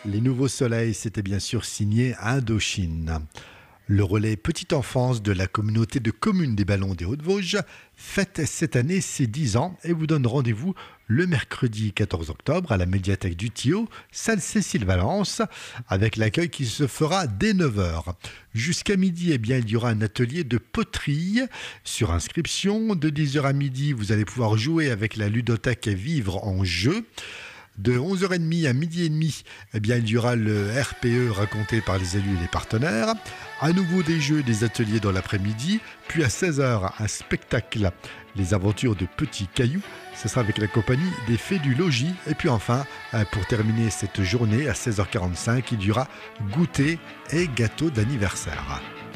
Les Nouveaux Soleils, c'était bien sûr signé Indochine. Le relais Petite Enfance de la communauté de communes des Ballons des Hauts-de-Vosges fête cette année ses 10 ans et vous donne rendez-vous le mercredi 14 octobre à la médiathèque du Thillot, salle Cécile-Valence, avec l'accueil qui se fera dès 9 heures. Jusqu'à midi, il y aura un atelier de poterie sur inscription. De 10 heures à midi, vous allez pouvoir jouer avec la ludothèque et vivre en jeu. De 11h30 à midi et demi, il y aura le RPE raconté par les élus et les partenaires. À nouveau des jeux, des ateliers dans l'après-midi. Puis à 16h, un spectacle, les aventures de Petits Cailloux. Ce sera avec la compagnie des Fées du Logis. Et puis enfin, pour terminer cette journée, à 16h45, il y aura goûter et gâteau d'anniversaire.